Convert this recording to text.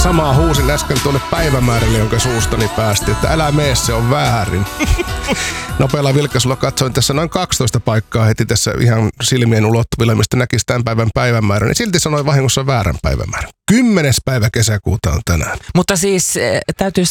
samaa huusin äsken tuonne päivämäärälle, jonka suustani päästi, että älä mene, se on väärin. Nopealla vilkaisulla katsoin tässä noin 12 paikkaa heti tässä ihan silmien ulottuvilla, mistä näkisi tämän päivän päivämäärän. Niin silti sanoin vahingossa väärän päivämäärän. 10. päivä kesäkuuta on tänään. Mutta siis täytyy